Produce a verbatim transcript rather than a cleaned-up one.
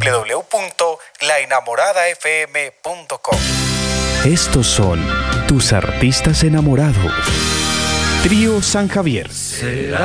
w w w punto la enamorada f m punto com. Estos son tus artistas enamorados. Trío San Javier.